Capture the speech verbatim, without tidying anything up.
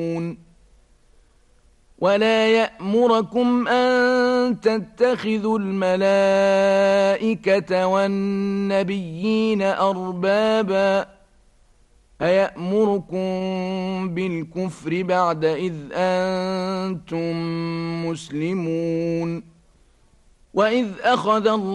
ولا يأمركم أن تتخذوا الملائكة والنبيين أربابا أيأمركم بالكفر بعد إذ أنتم مسلمون وإذ أخذ الله